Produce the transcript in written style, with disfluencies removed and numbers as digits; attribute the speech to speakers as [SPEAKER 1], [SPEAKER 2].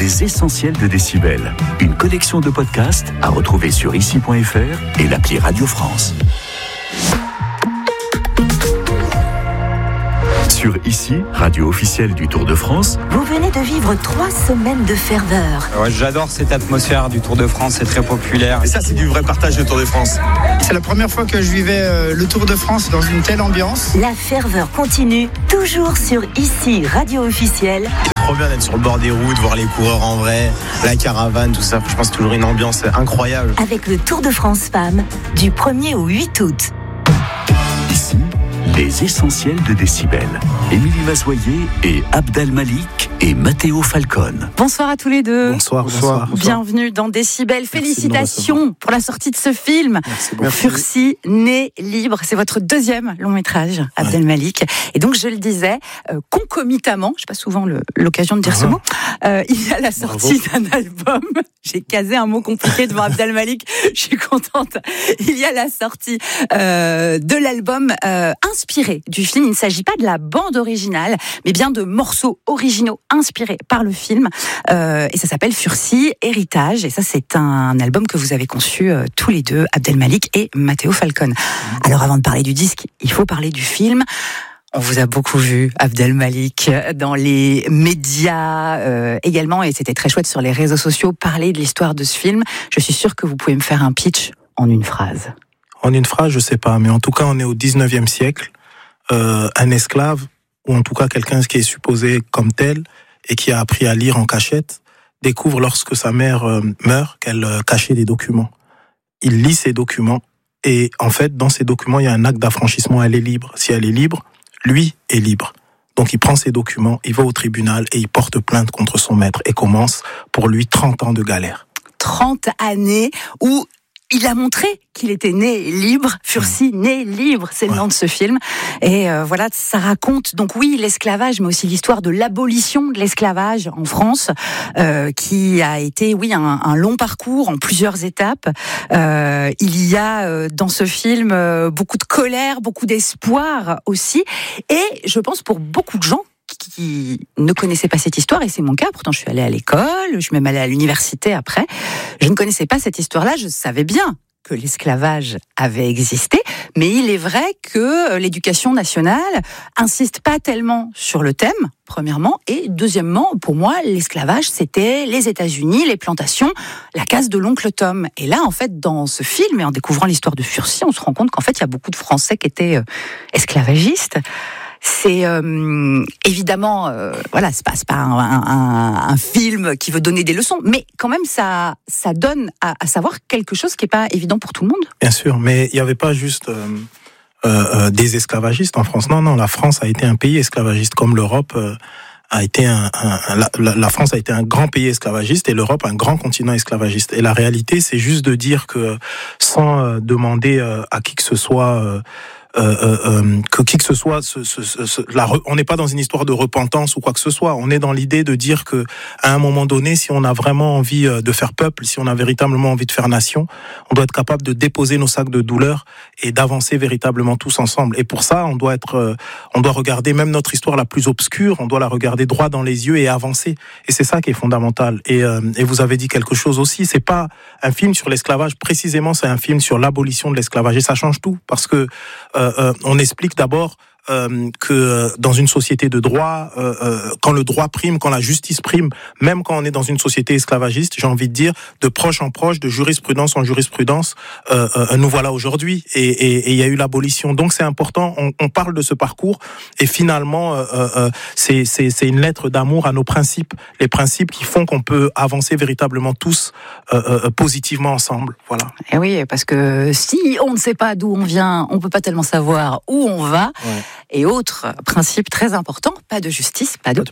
[SPEAKER 1] Les essentiels de Décibel. Une collection de podcasts à retrouver sur ici.fr et l'appli Radio France. Sur Ici, radio officielle du Tour de France.
[SPEAKER 2] Vous venez de vivre 3 semaines de ferveur.
[SPEAKER 3] Ouais, j'adore cette atmosphère du Tour de France, c'est très populaire.
[SPEAKER 4] Et ça, c'est du vrai partage du Tour de France.
[SPEAKER 5] C'est la première fois que je vivais le Tour de France dans une telle ambiance.
[SPEAKER 2] La ferveur continue, toujours sur Ici, radio officielle.
[SPEAKER 4] C'est trop bien d'être sur le bord des routes, voir les coureurs en vrai, la caravane, tout ça. Je pense toujours une ambiance incroyable.
[SPEAKER 2] Avec le Tour de France Femmes, du 1er au 8 août.
[SPEAKER 1] Ici, les essentiels de Décibel. Émilie Mazoyer et Abdel Malik et Matteo Falcone.
[SPEAKER 6] Bonsoir à tous les deux.
[SPEAKER 4] Bonsoir.
[SPEAKER 6] Bienvenue dans Décibel. Félicitations pour la sortie de ce film.
[SPEAKER 4] Merci.
[SPEAKER 6] Fursi, né libre. C'est votre 2e long métrage, Abdel Malik. Et donc, je le disais, concomitamment, je n'ai pas souvent l'occasion de dire ce mot, il y a la sortie d'un album. J'ai casé un mot compliqué devant Abdel Malik. Je suis contente. Il y a la sortie de l'album inspiré du film. Il ne s'agit pas de la bande originale, mais bien de morceaux originaux inspirés par le film. Et ça s'appelle Fursi, Héritage. Et ça, c'est un album que vous avez conçu tous les deux, Abdel Malik et Matteo Falcone. Alors, avant de parler du disque, il faut parler du film. On vous a beaucoup vu, Abdel Malik, dans les médias également, et c'était très chouette sur les réseaux sociaux, parler de l'histoire de ce film. Je suis sûre que vous pouvez me faire un pitch en une phrase.
[SPEAKER 7] En une phrase, je sais pas, mais en tout cas, on est au 19e siècle. Un esclave, ou en tout cas quelqu'un qui est supposé comme tel, et qui a appris à lire en cachette, découvre lorsque sa mère meurt qu'elle cachait des documents. Il lit ces documents, et en fait, dans ces documents, il y a un acte d'affranchissement, elle est libre. Si elle est libre, lui est libre. Donc il prend ses documents, il va au tribunal, et il porte plainte contre son maître, et commence pour lui 30 ans de galère.
[SPEAKER 6] 30 années où il a montré qu'il était né libre. Fursi, né libre, c'est le nom de ce film. Et voilà, ça raconte donc oui l'esclavage, mais aussi l'histoire de l'abolition de l'esclavage en France, qui a été un long parcours en plusieurs étapes. Il y a dans ce film beaucoup de colère, beaucoup d'espoir aussi, et je pense pour beaucoup de gens qui ne connaissaient pas cette histoire, et c'est mon cas, pourtant je suis allée à l'école, je suis même allée à l'université après, je ne connaissais pas cette histoire-là, je savais bien que l'esclavage avait existé, mais il est vrai que l'éducation nationale insiste pas tellement sur le thème, premièrement, et deuxièmement, pour moi, l'esclavage, c'était les États-Unis, les plantations, la case de l'oncle Tom. Et là, en fait, dans ce film, et en découvrant l'histoire de Fursi, on se rend compte qu'en fait, il y a beaucoup de Français qui étaient esclavagistes. C'est évidemment, c'est pas un film qui veut donner des leçons, mais quand même ça donne à savoir quelque chose qui est pas évident pour tout le monde.
[SPEAKER 7] Bien sûr, mais il y avait pas juste des esclavagistes en France. Non, la France a été un pays esclavagiste, comme l'Europe a été la France a été un grand pays esclavagiste et l'Europe un grand continent esclavagiste. Et la réalité, c'est juste de dire que sans demander à qui que ce soit que qui que ce soit, on n'est pas dans une histoire de repentance ou quoi que ce soit. On est dans l'idée de dire que, à un moment donné, si on a vraiment envie de faire peuple, si on a véritablement envie de faire nation, on doit être capable de déposer nos sacs de douleur et d'avancer véritablement tous ensemble. Et pour ça, on doit regarder même notre histoire la plus obscure, on doit la regarder droit dans les yeux et avancer. Et c'est ça qui est fondamental. Et vous avez dit quelque chose aussi. C'est pas un film sur l'esclavage précisément, c'est un film sur l'abolition de l'esclavage. Et ça change tout parce que on explique d'abord que dans une société de droit, quand le droit prime, quand la justice prime, même quand on est dans une société esclavagiste, j'ai envie de dire, de proche en proche, de jurisprudence en jurisprudence, nous voilà aujourd'hui. Et il y a eu l'abolition. Donc c'est important, on parle de ce parcours, et finalement, c'est une lettre d'amour à nos principes, les principes qui font qu'on peut avancer véritablement tous positivement ensemble. Voilà.
[SPEAKER 6] Et oui, parce que si on ne sait pas d'où on vient, on peut pas tellement savoir où on va. Ouais. Et autre principe très important, pas de justice, pas de